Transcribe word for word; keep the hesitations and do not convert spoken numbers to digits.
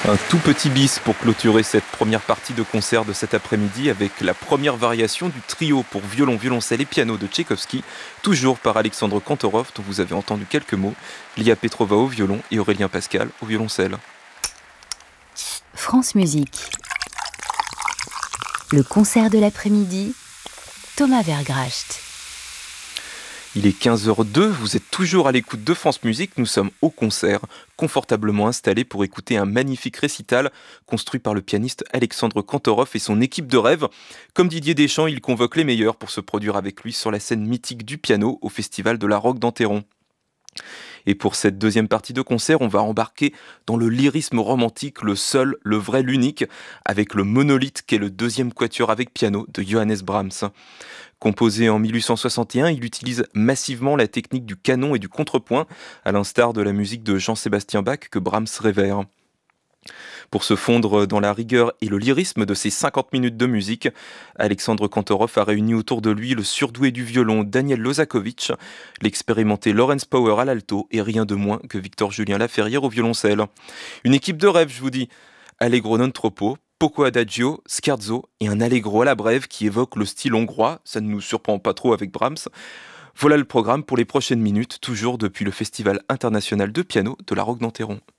Un tout petit bis pour clôturer cette première partie de concert de cet après-midi avec la première variation du trio pour violon, violoncelle et piano de Tchaïkovski, toujours par Alexandre Kantorov dont vous avez entendu quelques mots, Lia Petrova au violon et Aurélien Pascal au violoncelle. France Musique. Le concert de l'après-midi, Thomas Vergracht. Il est quinze heures deux, vous êtes toujours à l'écoute de France Musique, nous sommes au concert, confortablement installés pour écouter un magnifique récital construit par le pianiste Alexandre Kantorov et son équipe de rêve. Comme Didier Deschamps, il convoque les meilleurs pour se produire avec lui sur la scène mythique du piano au Festival de la Roque d'Enterron. Et pour cette deuxième partie de concert, on va embarquer dans le lyrisme romantique, le seul, le vrai, l'unique, avec le Monolithe qui est le deuxième quatuor avec piano de Johannes Brahms. Composé en mille huit cent soixante et un, il utilise massivement la technique du canon et du contrepoint, à l'instar de la musique de Jean-Sébastien Bach que Brahms révère. Pour se fondre dans la rigueur et le lyrisme de ces cinquante minutes de musique, Alexandre Kantorov a réuni autour de lui le surdoué du violon Daniel Lozakovitch, l'expérimenté Lawrence Power à l'alto et rien de moins que Victor-Julien Laferrière au violoncelle. Une équipe de rêve, je vous dis. Allegro non troppo, poco adagio, scherzo et un allegro à la brève qui évoque le style hongrois, ça ne nous surprend pas trop avec Brahms. Voilà le programme pour les prochaines minutes, toujours depuis le Festival international de piano de la Roque d'Enterron.